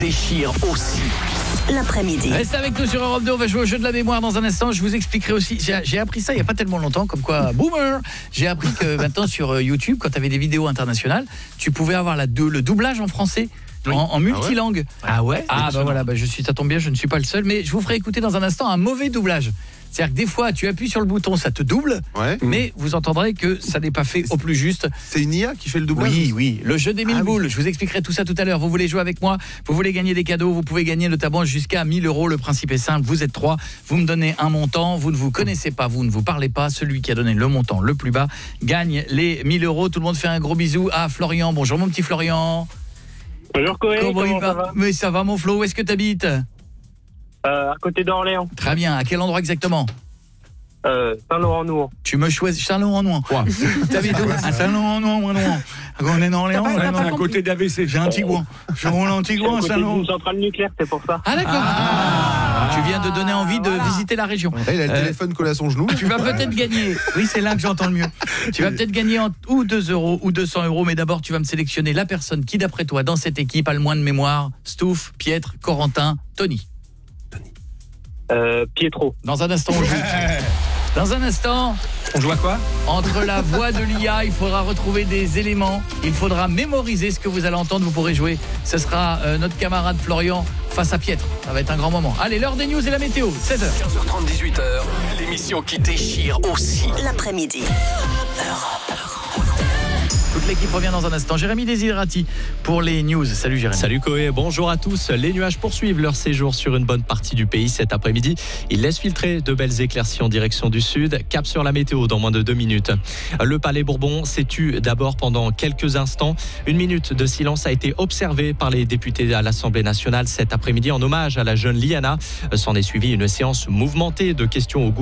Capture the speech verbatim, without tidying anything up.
Déchire aussi. L'après-midi. Restez avec nous sur Europe deux, on va jouer au jeu de la mémoire dans un instant. Je vous expliquerai aussi, j'ai, j'ai appris ça il n'y a pas tellement longtemps, comme quoi, boomer. J'ai appris que maintenant sur YouTube, quand tu avais des vidéos internationales, tu pouvais avoir la, le doublage en français. Oui. En, en multilangue. Ah ouais, Ah, ah bah voilà, bah je suis, ça tombe bien, je ne suis pas le seul, mais je vous ferai écouter dans un instant un mauvais doublage. C'est-à-dire que des fois, tu appuies sur le bouton, ça te double, ouais. mais vous entendrez que ça n'est pas fait au plus juste. C'est une I A qui fait le doublage ? Oui, oui, le jeu des mille ah, boules, oui. je vous expliquerai tout ça tout à l'heure. Vous voulez jouer avec moi, vous voulez gagner des cadeaux, vous pouvez gagner notamment jusqu'à mille euros. Le principe est simple, vous êtes trois, vous me donnez un montant, vous ne vous connaissez pas, vous ne vous parlez pas, celui qui a donné le montant le plus bas gagne les mille euros. Tout le monde fait un gros bisou à Florian. Bonjour mon petit Florian. Bonjour Coé, comment, comment va ça va ? Mais ça va mon Flo, où est-ce que tu habites ? euh, À côté d'Orléans. Très bien, à quel endroit exactement ? Euh, Saint-Laurent-Nouan. Tu me choisis Saint-Laurent-Nouan. Quoi ? T'habites où ? À Saint-Laurent-Nouan, moi Nouan. On est dans Orléans, c'est à côté d'A V C. J'ai un Tiguan. Je roule en Tiguan à Saint-Laurent. C'est une centrale nucléaire, c'est pour ça. Ah d'accord. Ah, tu viens de donner envie de voilà. visiter la région. Là, il a le euh, téléphone collé à son genou. Tu vas peut-être gagner. Oui, c'est là que j'entends le mieux. Tu vas peut-être gagner en, ou deux euros ou deux cents euros, mais d'abord tu vas me sélectionner la personne qui, d'après toi, dans cette équipe, a le moins de mémoire. Stouff, Pietre, Corentin, Tony. Euh, Pietro. Dans un instant, on joue. Dans un instant, on joue à quoi ? Entre la voix de l'I A, il faudra retrouver des éléments. Il faudra mémoriser ce que vous allez entendre. Vous pourrez jouer. Ce sera euh, notre camarade Florian face à Pietre. Ça va être un grand moment. Allez, l'heure des news et la météo. seize heures. quinze heures trente, dix-huit heures. L'émission qui déchire aussi. L'après-midi. Toute l'équipe revient dans un instant. Jérémy Desiderati pour les news. Salut Jérémy. Salut Coé, bonjour à tous. Les nuages poursuivent leur séjour sur une bonne partie du pays cet après-midi. Ils laissent filtrer de belles éclaircies en direction du sud. Cap sur la météo dans moins de deux minutes. Le Palais Bourbon s'est tu d'abord pendant quelques instants. Une minute de silence a été observée par les députés à l'Assemblée nationale cet après-midi en hommage à la jeune Liana. S'en est suivi une séance mouvementée de questions au gouvernement.